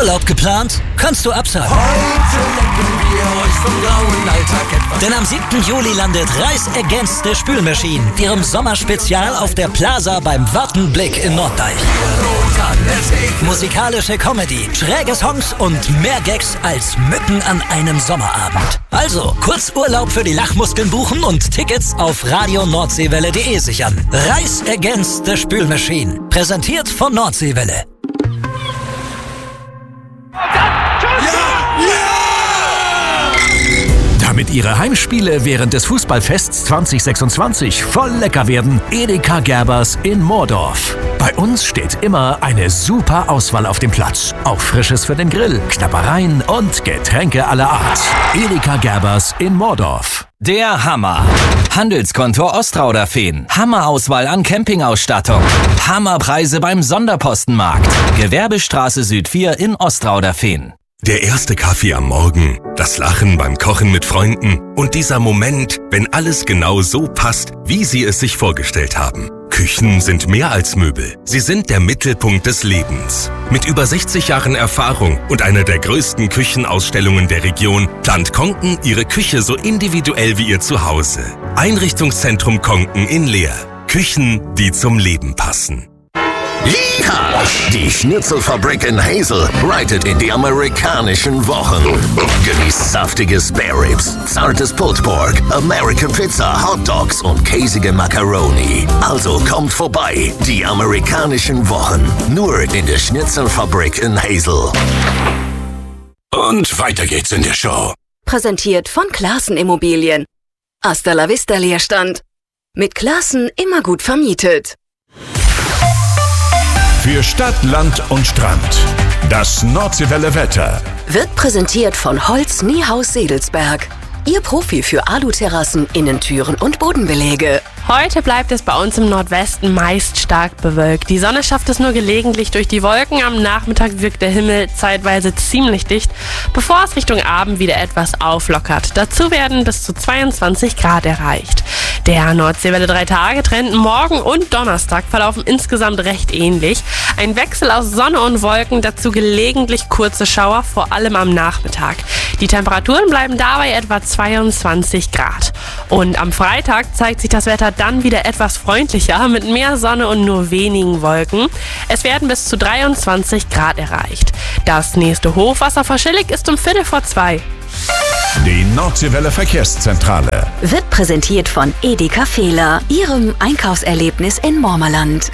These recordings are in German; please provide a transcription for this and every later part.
Urlaub geplant? Kannst du absagen. Heute lenken wir euch vom grauen Alltag etwas. Denn am 7. Juli landet Reis Against the Spülmaschine, ihrem Sommerspezial auf der Plaza beim Wartenblick in Norddeich. Musikalische Comedy, schräge Songs und mehr Gags als Mücken an einem Sommerabend. Also, Kurzurlaub für die Lachmuskeln buchen und Tickets auf radioNordseewelle.de sichern. Reis Against the Spülmaschine, präsentiert von Nordseewelle. Damit Ihre Heimspiele während des Fußballfests 2026 voll lecker werden, Edeka Gerbers in Moordorf. Bei uns steht immer eine super Auswahl auf dem Platz. Auch Frisches für den Grill, Knabbereien und Getränke aller Art. Edeka Gerbers in Moordorf. Der Hammer. Handelskonto Ostrauderfehn. Hammerauswahl an Campingausstattung. Hammerpreise beim Sonderpostenmarkt. Gewerbestraße Süd 4 in Ostrauderfehn. Der erste Kaffee am Morgen, das Lachen beim Kochen mit Freunden und dieser Moment, wenn alles genau so passt, wie Sie es sich vorgestellt haben. Küchen sind mehr als Möbel. Sie sind der Mittelpunkt des Lebens. Mit über 60 Jahren Erfahrung und einer der größten Küchenausstellungen der Region plant Konken Ihre Küche so individuell wie Ihr Zuhause. Einrichtungszentrum Konken in Leer. Küchen, die zum Leben passen. Yeehaw! Die Schnitzelfabrik in Hazel reitet in die amerikanischen Wochen. Genießt saftige Spare Ribs, zartes Pulled Pork, American Pizza, Hot Dogs und käsige Macaroni. Also kommt vorbei, die amerikanischen Wochen. Nur in der Schnitzelfabrik in Hazel. Und weiter geht's in der Show. Präsentiert von Classen Immobilien. Hasta la vista Leerstand. Mit Classen immer gut vermietet. Für Stadt, Land und Strand. Das Nordseewelle Wetter. Wird präsentiert von Holz Niehaus Sedelsberg. Ihr Profi für Aluterrassen, Innentüren und Bodenbeläge. Heute bleibt es bei uns im Nordwesten meist stark bewölkt. Die Sonne schafft es nur gelegentlich durch die Wolken. Am Nachmittag wirkt der Himmel zeitweise ziemlich dicht, bevor es Richtung Abend wieder etwas auflockert. Dazu werden bis zu 22 Grad erreicht. Der Nordseewelle 3-Tage-Trend morgen und Donnerstag verlaufen insgesamt recht ähnlich. Ein Wechsel aus Sonne und Wolken, dazu gelegentlich kurze Schauer, vor allem am Nachmittag. Die Temperaturen bleiben dabei etwa 22 Grad. Und am Freitag zeigt sich das Wetter dann wieder etwas freundlicher, mit mehr Sonne und nur wenigen Wolken. Es werden bis zu 23 Grad erreicht. Das nächste Hochwasser vor Schillig ist um 1:45. Die Nordseewelle Verkehrszentrale. Wird präsentiert von Edeka Fehler, Ihrem Einkaufserlebnis in Mormerland.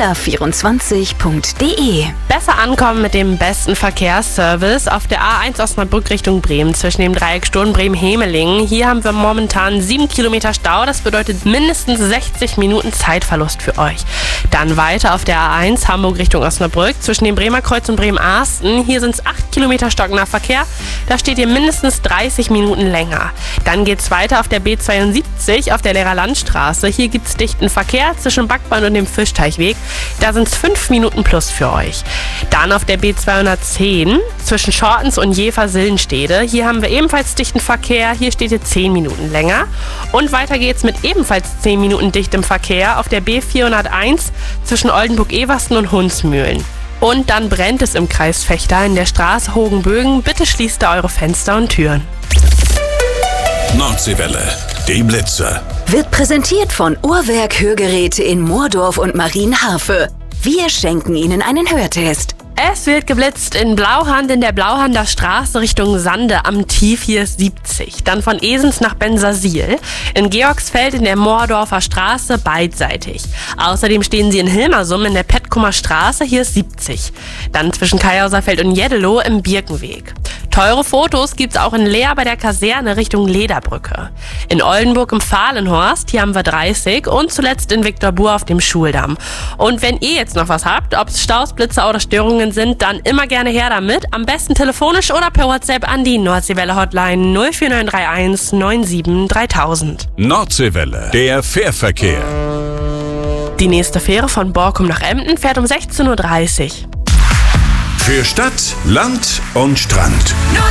Fehler24.de. Besser ankommen mit dem besten Verkehrsservice auf der A1 Osnabrück Richtung Bremen zwischen dem Dreieck Sturm Bremen-Hemeling. Hier haben wir momentan 7 Kilometer Stau. Das bedeutet mindestens 60 Minuten Zeitverlust für euch. Dann weiter auf der A1 Hamburg Richtung Osnabrück zwischen dem Bremer Kreuz und Bremen-Arsten. Hier sind es 8 Kilometer stockender Verkehr. Da steht ihr mindestens 30 Minuten länger. Dann geht's weiter auf der B72 auf der Lehrer Landstraße. Hier gibt's dichten Verkehr zwischen Backbahn und dem Fischteichweg. Da sind's 5 Minuten plus für euch. Dann auf der B210 zwischen Schortens und Jever-Sillenstede. Hier haben wir ebenfalls dichten Verkehr. Hier steht ihr 10 Minuten länger. Und weiter geht's mit ebenfalls 10 Minuten dichtem Verkehr auf der B401 zwischen Oldenburg-Eversten und Hunsmühlen. Und dann brennt es im Kreis Vechta in der Straße Hogenbögen. Bitte schließt da eure Fenster und Türen. Nordseewelle, die Blitze. Wird präsentiert von Uhrwerk Hörgeräte in Moordorf und Marienharfe. Wir schenken Ihnen einen Hörtest. Es wird geblitzt in Blauhand in der Blauhander Straße Richtung Sande am T4 70. Dann von Esens nach Bensersiel. In Georgsfeld in der Moordorfer Straße beidseitig. Außerdem stehen sie in Hilmersum in der Petkumer Straße, hier ist 70. Dann zwischen Kaiauserfeld und Jeddeloh im Birkenweg. Teure Fotos gibt's auch in Leer bei der Kaserne Richtung Lederbrücke. In Oldenburg im Fahlenhorst, hier haben wir 30 und zuletzt in Viktorbur auf dem Schuldamm. Und wenn ihr jetzt noch was habt, ob es Staus, Blitze oder Störungen sind, dann immer gerne her damit. Am besten telefonisch oder per WhatsApp an die Nordseewelle Hotline 04931 97 3000. Nordseewelle, der Fährverkehr. Die nächste Fähre von Borkum nach Emden fährt um 16:30 Uhr. Für Stadt, Land und Strand.